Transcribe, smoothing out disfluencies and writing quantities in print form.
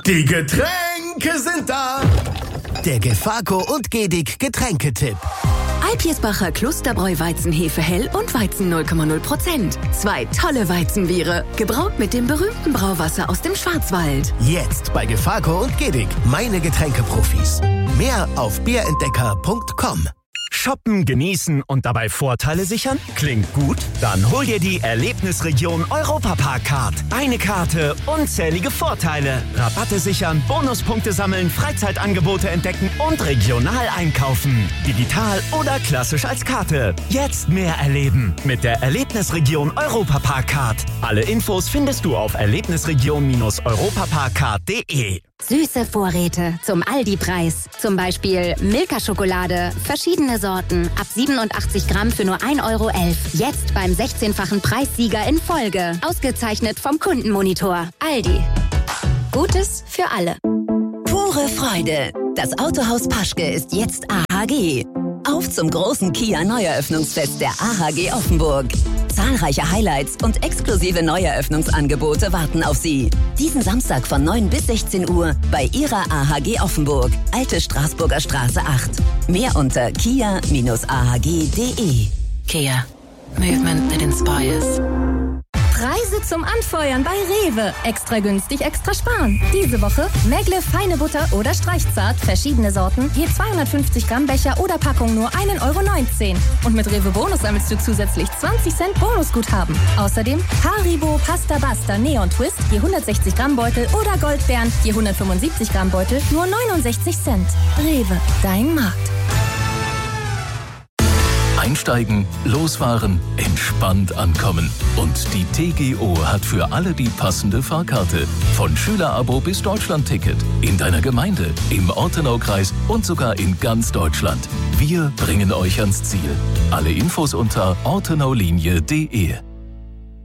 Die Getränke sind da. Der Gefaco und Gedig Getränketipp. Alpirsbacher Klosterbräu Weizenhefe hell und Weizen 0,0%. 2 tolle Weizenbiere, gebraut mit dem berühmten Brauwasser aus dem Schwarzwald. Jetzt bei Gefaco und Gedig, meine Getränkeprofis. Mehr auf bierentdecker.com. Shoppen, genießen und dabei Vorteile sichern? Klingt gut? Dann hol dir die Erlebnisregion Europapark-Card. Eine Karte, unzählige Vorteile. Rabatte sichern, Bonuspunkte sammeln, Freizeitangebote entdecken und regional einkaufen. Digital oder klassisch als Karte. Jetzt mehr erleben mit der Erlebnisregion Europapark-Card. Alle Infos findest du auf erlebnisregion-europapark-card.de. Süße Vorräte zum Aldi-Preis. Zum Beispiel Milka-Schokolade, verschiedene Sorten, ab 87 Gramm für nur 1,11 €. Jetzt beim 16-fachen Preissieger in Folge. Ausgezeichnet vom Kundenmonitor. Aldi. Gutes für alle. Pure Freude. Das Autohaus Paschke ist jetzt AHG. Auf zum großen Kia-Neueröffnungsfest der AHG Offenburg. Zahlreiche Highlights und exklusive Neueröffnungsangebote warten auf Sie. Diesen Samstag von 9 bis 16 Uhr bei Ihrer AHG Offenburg, Alte Straßburger Straße 8. Mehr unter kia-ahg.de. Kia. Movement that inspires. Preise zum Anfeuern bei Rewe. Extra günstig, extra sparen. Diese Woche Megle, feine Butter oder Streichzart, verschiedene Sorten, je 250 Gramm Becher oder Packung nur 1,19 €. Und mit Rewe Bonus sammelst du zusätzlich 20 Cent Bonusguthaben. Außerdem Haribo, Pasta Basta, Neon Twist, je 160 Gramm Beutel oder Goldbeeren, je 175 Gramm Beutel, nur 69 Cent. Rewe, dein Markt. Einsteigen, losfahren, entspannt ankommen. Und die TGO hat für alle die passende Fahrkarte. Von Schülerabo bis Deutschlandticket. In deiner Gemeinde, im Ortenaukreis und sogar in ganz Deutschland. Wir bringen euch ans Ziel. Alle Infos unter ortenaolinie.de.